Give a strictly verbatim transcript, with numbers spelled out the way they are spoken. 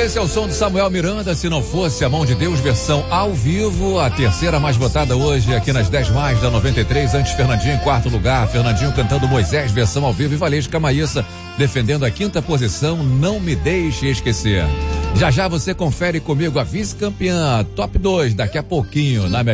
Esse é o som de Samuel Miranda, Se Não Fosse a Mão de Deus, versão ao vivo, a terceira mais votada hoje aqui nas dez mais da noventa e três, antes Fernandinho em quarto lugar, Fernandinho cantando Moisés, versão ao vivo, e Valesca Camaíça defendendo a quinta posição, Não Me Deixe Esquecer. Já já você confere comigo a vice-campeã, top dois, daqui a pouquinho, na melhor.